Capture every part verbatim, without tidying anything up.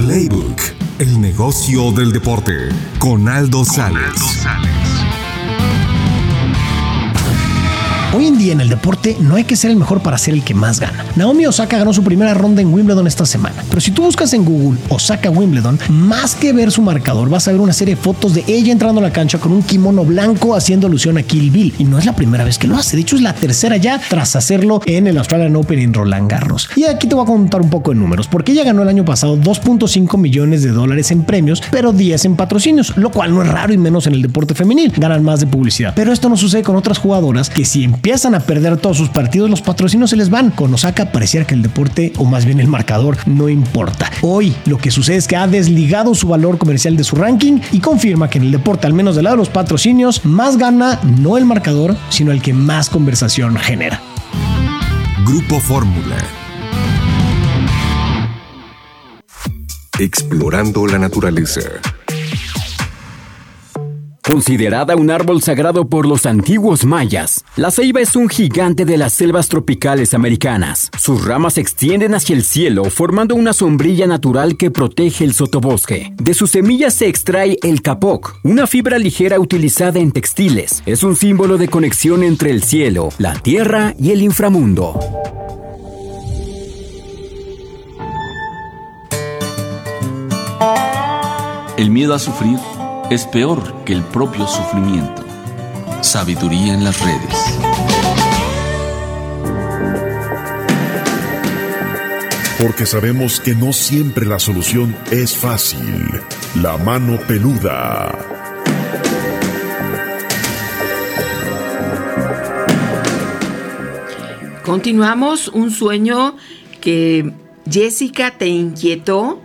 Playbook, el negocio del deporte, con Aldo Sales. Hoy en día en el deporte no hay que ser el mejor para ser el que más gana. Naomi Osaka ganó su primera ronda en Wimbledon esta semana, pero si tú buscas en Google Osaka Wimbledon, más que ver su marcador, vas a ver una serie de fotos de ella entrando a la cancha con un kimono blanco haciendo alusión a Kill Bill. Y no es la primera vez que lo hace, de hecho es la tercera ya tras hacerlo en el Australian Open en Roland Garros. Y aquí te voy a contar un poco de números, porque ella ganó el año pasado dos punto cinco millones de dólares en premios, pero diez en patrocinios, lo cual no es raro y menos en el deporte femenil, ganan más de publicidad. Pero esto no sucede con otras jugadoras que si empiezan a perder todos sus partidos, los patrocinios se les van. Con Osaka pareciera que el deporte, o más bien el marcador, no importa. Hoy lo que sucede es que ha desligado su valor comercial de su ranking y confirma que en el deporte, al menos del lado de los patrocinios, más gana no el marcador, sino el que más conversación genera. Grupo Fórmula. Explorando la naturaleza. Considerada un árbol sagrado por los antiguos mayas, la ceiba es un gigante de las selvas tropicales americanas. Sus ramas se extienden hacia el cielo, formando una sombrilla natural que protege el sotobosque. De sus semillas se extrae el capoc, una fibra ligera utilizada en textiles. Es un símbolo de conexión entre el cielo, la tierra y el inframundo. El miedo a sufrir es peor que el propio sufrimiento. Sabiduría en las redes. Porque sabemos que no siempre la solución es fácil. La mano peluda. Continuamos. Un sueño que Jessica te inquietó.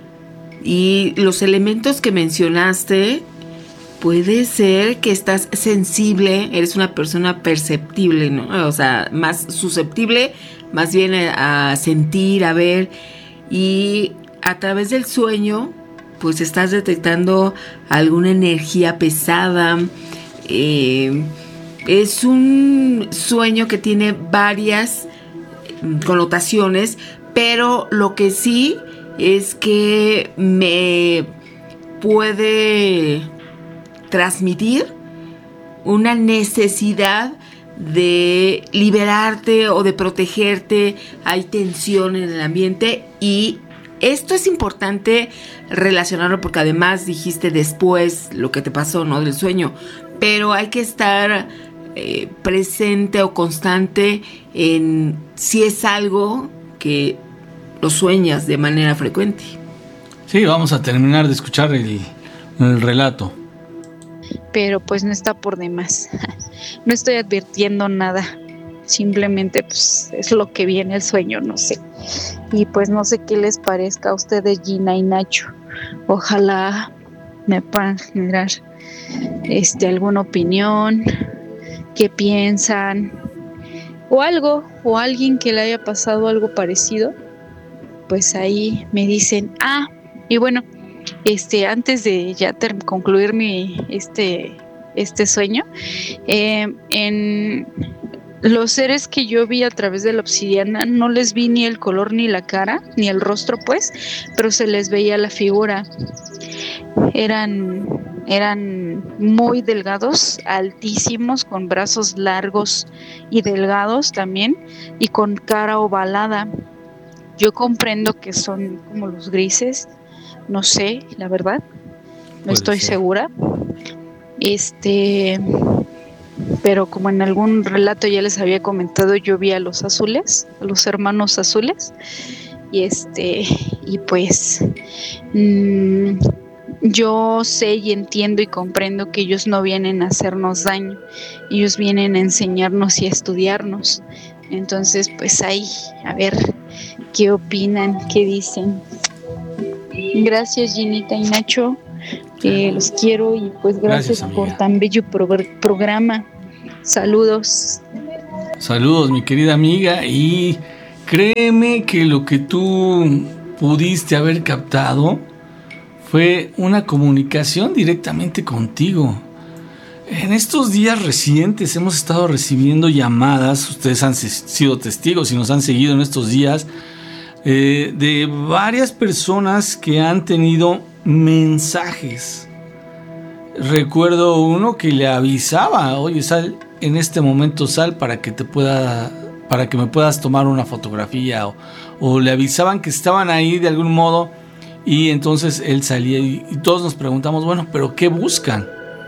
Y los elementos que mencionaste, puede ser que estás sensible, eres una persona perceptible, ¿no? O sea, más susceptible, más bien a, a sentir, a ver. Y a través del sueño, pues estás detectando alguna energía pesada. Eh, es un sueño que tiene varias connotaciones, pero lo que sí es que me puede transmitir una necesidad de liberarte o de protegerte. Hay tensión en el ambiente y esto es importante relacionarlo porque además dijiste después lo que te pasó, ¿no? Del sueño, pero hay que estar eh, presente o constante en si es algo que lo sueñas de manera frecuente. Sí, vamos a terminar de escuchar el, el relato. Pero pues no está por demás. No estoy advirtiendo nada. Simplemente pues es lo que viene el sueño, no sé. Y pues no sé qué les parezca a ustedes, Gina y Nacho. Ojalá me puedan generar este, alguna opinión, qué piensan, o algo, o alguien que le haya pasado algo parecido. Pues ahí me dicen, ah, y bueno, este, antes de ya ter- concluir mi, este, este sueño, eh, en los seres que yo vi a través de la obsidiana, no les vi ni el color ni la cara, ni el rostro pues, pero se les veía la figura. Eran, eran muy delgados, altísimos, con brazos largos y delgados también, y con cara ovalada. Yo comprendo que son como los grises, no sé, la verdad, no Puede estoy ser. segura. Este, pero como en algún relato ya les había comentado, yo vi a los azules, a los hermanos azules, y este, y pues mmm, yo sé y entiendo y comprendo que ellos no vienen a hacernos daño, ellos vienen a enseñarnos y a estudiarnos. Entonces, pues ahí, a ver qué opinan, qué dicen. Gracias, Ginita y Nacho, eh, los quiero y pues gracias, gracias por tan bello pro- programa. Saludos. Saludos, mi querida amiga, y créeme que lo que tú pudiste haber captado fue una comunicación directamente contigo. En estos días recientes hemos estado recibiendo llamadas, ustedes han sido testigos y nos han seguido en estos días, eh, de varias personas que han tenido mensajes. Recuerdo uno que le avisaba, oye, sal en este momento, sal para que te pueda, para que me puedas tomar una fotografía, o, o le avisaban que estaban ahí de algún modo, y entonces él salía y, y todos nos preguntamos, bueno, pero ¿qué buscan?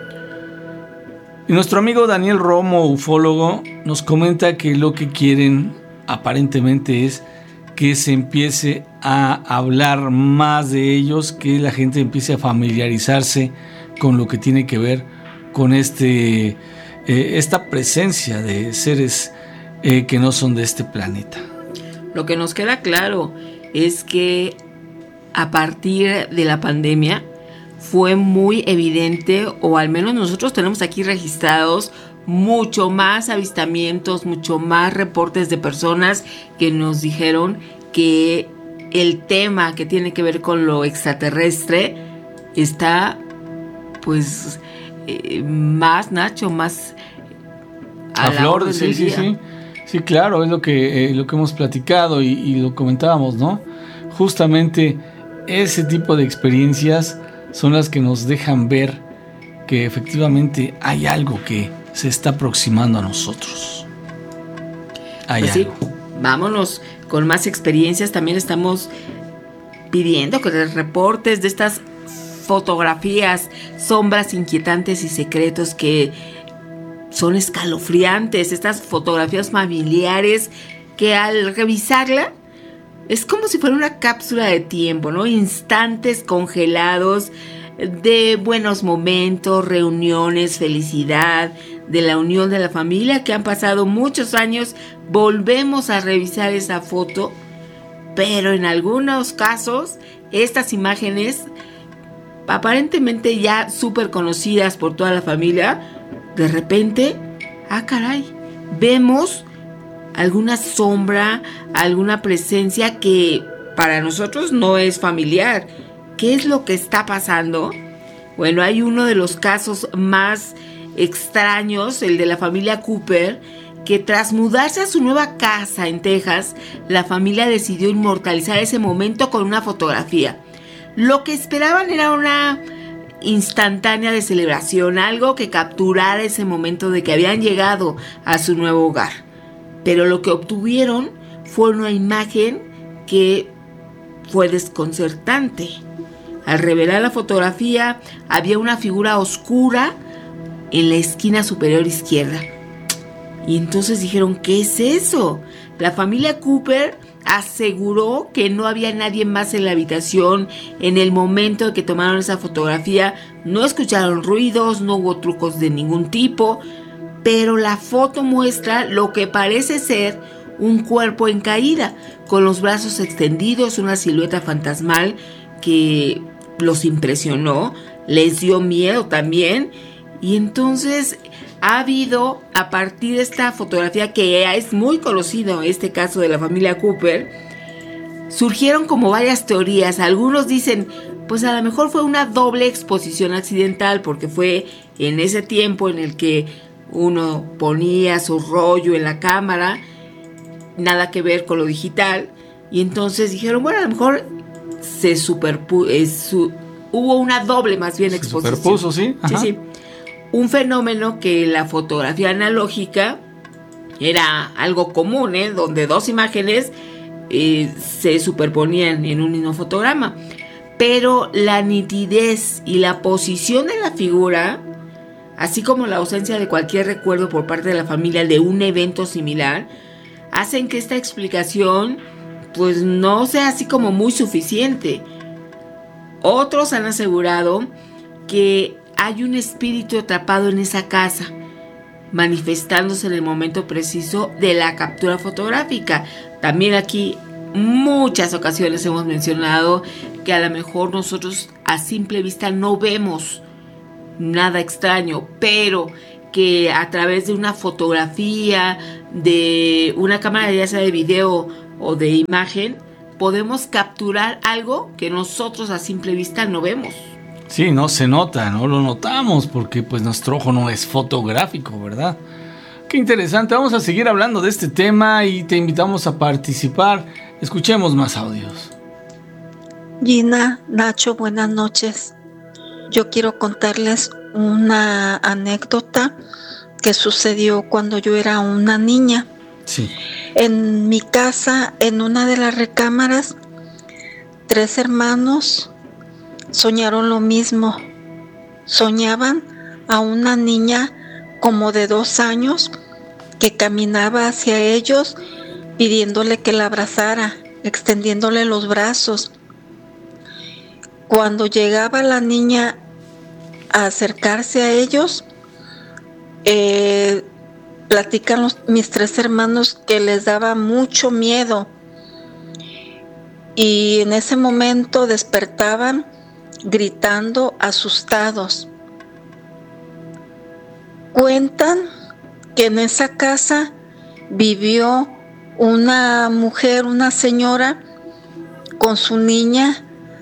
Y nuestro amigo Daniel Romo, ufólogo, nos comenta que lo que quieren aparentemente es que se empiece a hablar más de ellos, que la gente empiece a familiarizarse con lo que tiene que ver con este, eh, esta presencia de seres eh, que no son de este planeta. Lo que nos queda claro es que a partir de la pandemia fue muy evidente, o al menos nosotros tenemos aquí registrados mucho más avistamientos, mucho más reportes de personas que nos dijeron que el tema que tiene que ver con lo extraterrestre está pues eh, más, Nacho, más a, a la flor, sí, sí, sí, sí, claro, es lo que, eh, lo que hemos platicado y, y lo comentábamos, ¿no? Justamente ese tipo de experiencias son las que nos dejan ver que efectivamente hay algo que se está aproximando a nosotros. Hay pues algo. Sí, vámonos con más experiencias. También estamos pidiendo que los reportes de estas fotografías, sombras inquietantes y secretos que son escalofriantes, estas fotografías familiares que al revisarla es como si fuera una cápsula de tiempo, ¿no? Instantes congelados de buenos momentos, reuniones, felicidad, de la unión de la familia, que han pasado muchos años. Volvemos a revisar esa foto, pero en algunos casos estas imágenes, aparentemente ya súper conocidas por toda la familia, de repente, ah caray, vemos alguna sombra, alguna presencia que para nosotros no es familiar. ¿Qué es lo que está pasando? Bueno, hay uno de los casos más extraños, el de la familia Cooper, que tras mudarse a su nueva casa en Texas, la familia decidió inmortalizar ese momento con una fotografía. Lo que esperaban era una instantánea de celebración, algo que capturara ese momento de que habían llegado a su nuevo hogar. Pero lo que obtuvieron fue una imagen que fue desconcertante. Al revelar la fotografía, había una figura oscura en la esquina superior izquierda. Y entonces dijeron, ¿qué es eso? La familia Cooper aseguró que no había nadie más en la habitación en el momento en que tomaron esa fotografía. No escucharon ruidos, no hubo trucos de ningún tipo, pero la foto muestra lo que parece ser un cuerpo en caída, con los brazos extendidos, una silueta fantasmal que los impresionó, les dio miedo también. Y entonces ha habido, a partir de esta fotografía, que es muy conocido, este caso de la familia Cooper, surgieron como varias teorías. Algunos dicen, pues a lo mejor fue una doble exposición accidental, porque fue en ese tiempo en el que uno ponía su rollo en la cámara, nada que ver con lo digital, y entonces dijeron, bueno, a lo mejor se superpuso, eh, su, hubo una doble más bien se exposición. Superpuso, sí. Ajá. Sí, sí. Un fenómeno que la fotografía analógica era algo común, ¿eh? Donde dos imágenes eh, se superponían en un mismo fotograma. Pero la nitidez y la posición de la figura, así como la ausencia de cualquier recuerdo por parte de la familia de un evento similar, hacen que esta explicación pues no sea así como muy suficiente. Otros han asegurado que hay un espíritu atrapado en esa casa, manifestándose en el momento preciso de la captura fotográfica. También aquí muchas ocasiones hemos mencionado que a lo mejor nosotros a simple vista no vemos nada extraño, pero que a través de una fotografía, de una cámara ya sea de video o de imagen, podemos capturar algo que nosotros a simple vista no vemos. Sí, no se nota, no lo notamos porque pues nuestro ojo no es fotográfico, ¿verdad? Qué interesante, vamos a seguir hablando de este tema y te invitamos a participar Escuchemos más audios. Gina, Nacho, buenas noches. Yo quiero contarles una anécdota que sucedió cuando yo era una niña. Sí. En mi casa, en una de las recámaras, tres hermanos soñaron lo mismo. Soñaban a una niña como de dos años que caminaba hacia ellos pidiéndole que la abrazara, extendiéndole los brazos. Cuando llegaba la niña a acercarse a ellos, eh, platican los, mis tres hermanos que les daba mucho miedo y en ese momento despertaban gritando asustados. Cuentan que en esa casa vivió una mujer, una señora con su niña,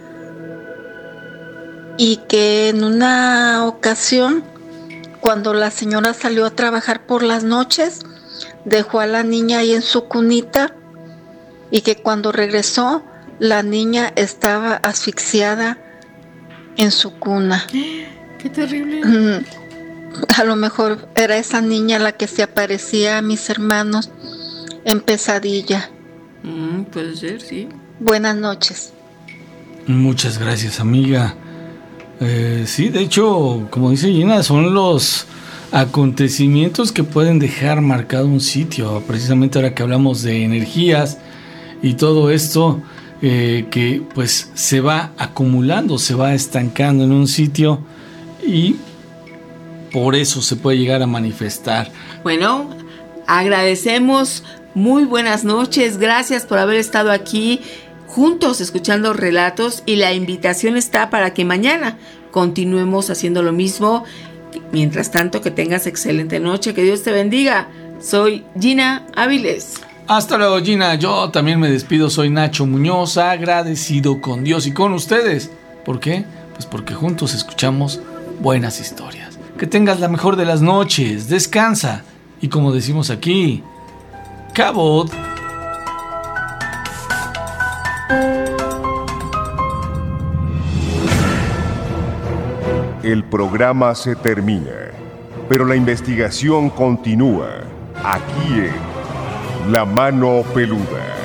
y que en una ocasión, cuando la señora salió a trabajar por las noches, dejó a la niña ahí en su cunita y que cuando regresó, la niña estaba asfixiada en su cuna. ¡Qué terrible! A lo mejor era esa niña la que se aparecía a mis hermanos en pesadilla. Mm, puede ser, sí. Buenas noches. Muchas gracias, amiga. Eh, sí, de hecho, como dice Gina, son los acontecimientos que pueden dejar marcado un sitio. Precisamente ahora que hablamos de energías y todo esto, eh, que pues se va acumulando, se va estancando en un sitio y por eso se puede llegar a manifestar. Bueno, agradecemos, muy buenas noches, gracias por haber estado aquí juntos escuchando relatos y la invitación está para que mañana continuemos haciendo lo mismo. Mientras tanto, que tengas excelente noche, que Dios te bendiga. Soy Gina Áviles. Hasta luego, Gina. Yo también me despido, soy Nacho Muñoz, agradecido con Dios y con ustedes. ¿Por qué? Pues porque juntos escuchamos buenas historias. Que tengas la mejor de las noches, descansa y como decimos aquí, cabot. El programa se termina, pero la investigación continúa aquí en La Mano Peluda.